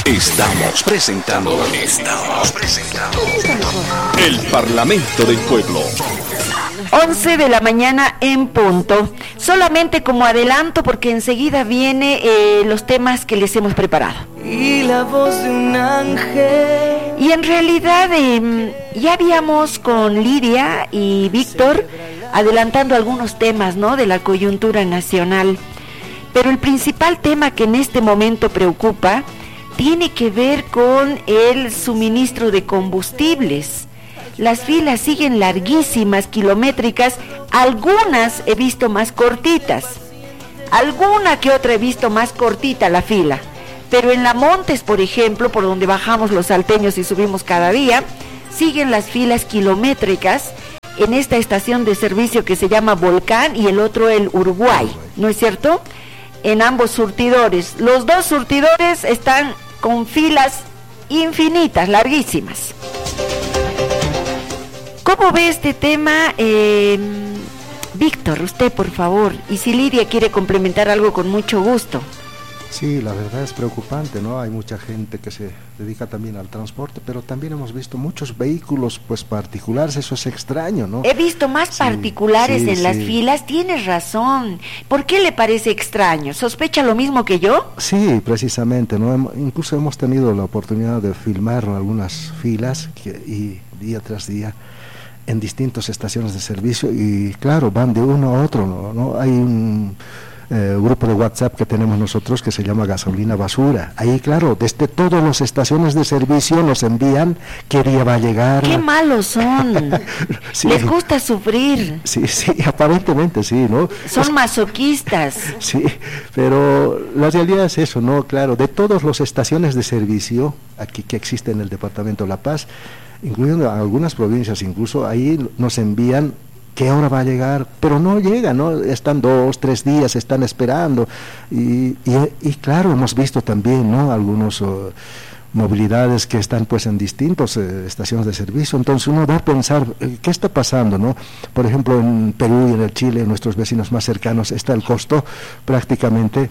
Estamos presentando el Parlamento del Pueblo. 11 de la mañana en punto. Solamente como adelanto, porque enseguida viene los temas que les hemos preparado. Y la voz de un ángel. Y en realidad ya habíamos con Lidia y Víctor adelantando algunos temas, ¿no?, de la coyuntura nacional. Pero el principal tema que en este momento preocupa tiene que ver con el suministro de combustibles. Las filas siguen larguísimas, kilométricas. Algunas he visto más cortitas. Alguna que otra he visto más cortita la fila. Pero en La Montes, por ejemplo, por donde bajamos los salteños y subimos cada día, siguen las filas kilométricas en esta estación de servicio que se llama Volcán y el otro el Uruguay, ¿no es cierto? En ambos surtidores. Los dos surtidores están con filas infinitas, larguísimas. ¿Cómo ve este tema, Víctor? Usted, por favor. Y si Lidia quiere complementar algo, con mucho gusto. Sí, la verdad es preocupante, ¿no? Hay mucha gente que se dedica también al transporte, pero también hemos visto muchos vehículos pues particulares, eso es extraño, ¿no? He visto más particulares en las filas, tienes razón. ¿Por qué le parece extraño? ¿Sospecha lo mismo que yo? Sí, precisamente, ¿no? Incluso hemos tenido la oportunidad de filmar algunas filas y día tras día en distintas estaciones de servicio y claro, van de uno a otro, ¿no? Hay un grupo de WhatsApp que tenemos nosotros que se llama Gasolina Basura. Ahí, claro, desde todas las estaciones de servicio nos envían qué día va a llegar. ¡Qué malos son! Sí. Les gusta sufrir. Sí, aparentemente sí, ¿no? Son masoquistas. Sí, pero la realidad es eso, ¿no? Claro, de todas las estaciones de servicio aquí que existen en el departamento de La Paz, incluyendo algunas provincias, incluso ahí nos envían qué hora va a llegar, pero no llega, ¿no? Están 2, 3 días, están esperando y claro, hemos visto también, ¿no?, algunos movilidades que están pues en distintas estaciones de servicio, entonces uno va a pensar, ¿qué está pasando, no? Por ejemplo, en Perú y en el Chile, nuestros vecinos más cercanos, está el costo prácticamente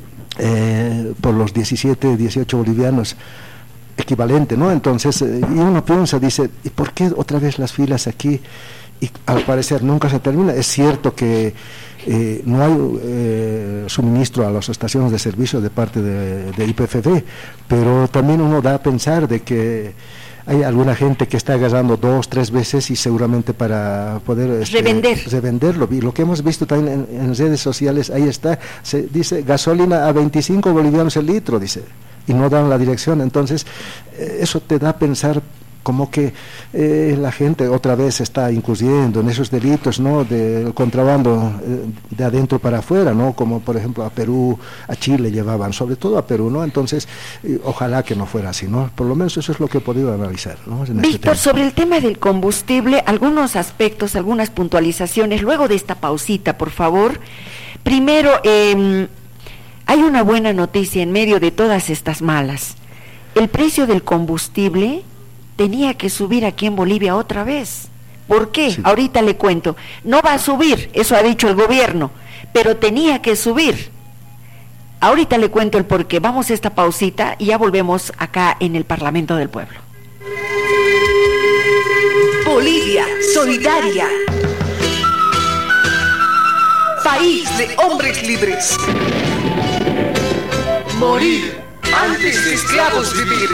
por los 17, 18 bolivianos, equivalente, ¿no? Entonces, y uno piensa, dice, ¿y por qué otra vez las filas aquí? Y al parecer nunca se termina. Es cierto que no hay suministro a las estaciones de servicio de parte de YPFB, pero también uno da a pensar de que hay alguna gente que está agarrando 2, 3 veces y seguramente para poder revenderlo. Y lo que hemos visto también en redes sociales, ahí está, se dice gasolina a 25 bolivianos el litro, dice, y no dan la dirección. Entonces eso te da a pensar como que la gente otra vez está incurriendo en esos delitos, ¿no?, del contrabando de adentro para afuera, ¿no?, como por ejemplo a Perú, a Chile llevaban, sobre todo a Perú, ¿no? Entonces, ojalá que no fuera así, ¿no? Por lo menos eso es lo que he podido analizar, ¿no? Víctor, sobre el tema del combustible, algunos aspectos, algunas puntualizaciones, luego de esta pausita, por favor. Primero, hay una buena noticia en medio de todas estas malas. El precio del combustible tenía que subir aquí en Bolivia otra vez. ¿Por qué? Sí. Ahorita le cuento. No va a subir, eso ha dicho el gobierno, pero tenía que subir. Ahorita le cuento el por qué. Vamos a esta pausita y ya volvemos acá en el Parlamento del Pueblo. Bolivia solidaria. País de hombres libres. Morir antes de esclavos vivir.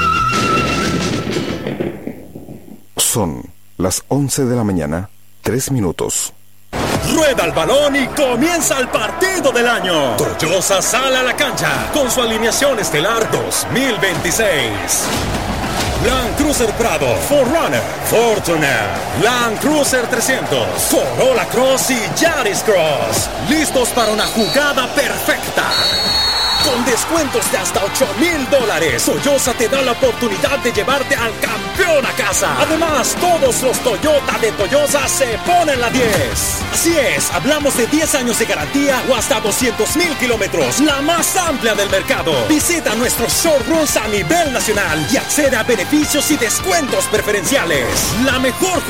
Son las 11 de la mañana, 3 minutos. Rueda el balón y comienza el partido del año. Toyosa sale a la cancha con su alineación estelar 2026. Land Cruiser Prado, 4Runner, Fortuner, Land Cruiser 300, Corolla Cross y Yaris Cross. Listos para una jugada perfecta. Con descuentos de hasta $8,000, Toyosa te da la oportunidad de llevarte al campeón a casa. Además, todos los Toyota de Toyosa se ponen la 10. Así es, hablamos de 10 años de garantía o hasta 200,000 kilómetros, la más amplia del mercado. Visita nuestros showrooms a nivel nacional y accede a beneficios y descuentos preferenciales. La mejor